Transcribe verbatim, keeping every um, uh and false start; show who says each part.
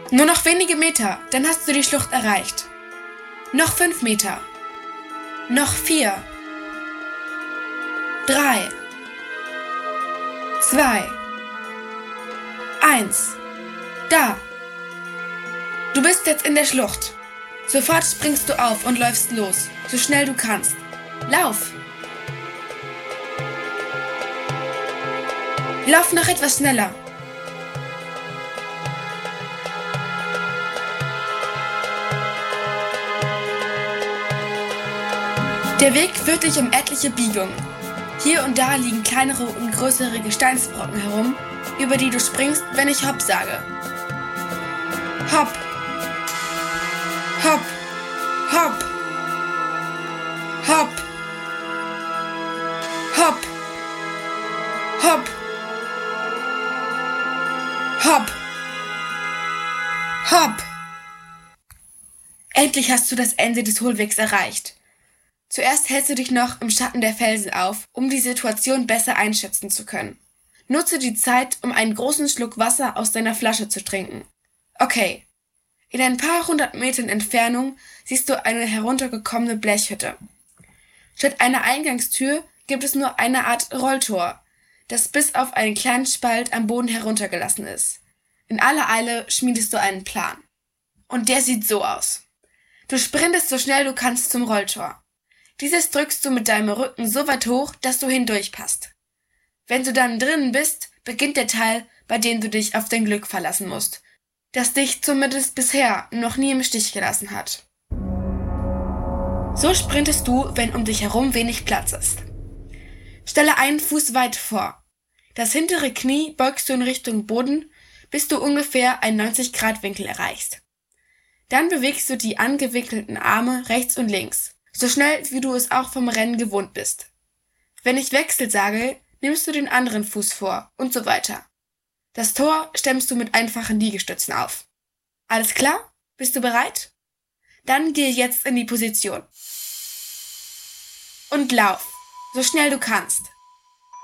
Speaker 1: Nur noch wenige Meter, dann hast du die Schlucht erreicht. Noch fünf Meter. Noch vier. Drei. Zwei. Eins. Da. Du bist jetzt in der Schlucht. Sofort springst du auf und läufst los, so schnell du kannst. Lauf! Lauf noch etwas schneller. Der Weg führt dich um etliche Biegungen. Hier und da liegen kleinere und größere Gesteinsbrocken herum, über die du springst, wenn ich Hopp sage. Hopp! Hopp! Hopp! Hopp! Hopp! Hopp! Hopp! Hopp! Endlich hast du das Ende des Hohlwegs erreicht. Zuerst hältst du dich noch im Schatten der Felsen auf, um die Situation besser einschätzen zu können. Nutze die Zeit, um einen großen Schluck Wasser aus deiner Flasche zu trinken. Okay. In ein paar hundert Metern Entfernung siehst du eine heruntergekommene Blechhütte. Statt einer Eingangstür gibt es nur eine Art Rolltor, das bis auf einen kleinen Spalt am Boden heruntergelassen ist. In aller Eile schmiedest du einen Plan. Und der sieht so aus. Du sprintest so schnell du kannst zum Rolltor. Dieses drückst du mit deinem Rücken so weit hoch, dass du hindurchpasst. Wenn du dann drinnen bist, beginnt der Teil, bei dem du dich auf dein Glück verlassen musst, das dich zumindest bisher noch nie im Stich gelassen hat. So sprintest du, wenn um dich herum wenig Platz ist. Stelle einen Fuß weit vor. Das hintere Knie beugst du in Richtung Boden, bis du ungefähr einen neunzig Grad Winkel erreichst. Dann bewegst du die angewickelten Arme rechts und links, so schnell wie du es auch vom Rennen gewohnt bist. Wenn ich Wechsel sage, nimmst du den anderen Fuß vor und so weiter. Das Tor stemmst du mit einfachen Liegestützen auf. Alles klar? Bist du bereit? Dann gehe jetzt in die Position. Und lauf, so schnell du kannst.